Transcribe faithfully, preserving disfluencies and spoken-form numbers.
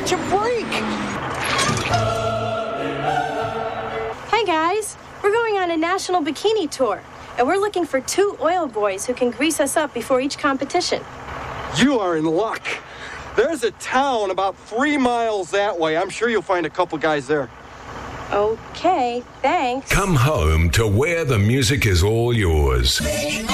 catch a break. Hey guys, we're going on a national bikini tour, and we're looking for two oil boys who can grease us up before each competition. You are in luck. There's a town about three miles that way. I'm sure you'll find a couple guys there. Okay, thanks. Come home to where the music is all yours.